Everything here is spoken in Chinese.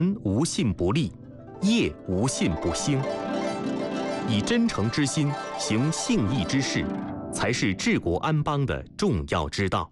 无信不立，业无信不兴。以真诚之心行信义之事，才是治国安邦的重要之道。